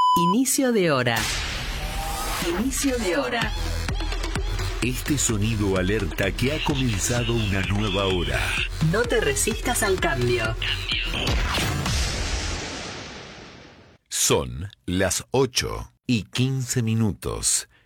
Inicio de hora. Inicio de hora. Este sonido alerta que ha comenzado una nueva hora. No te resistas al cambio. Son las 8:15.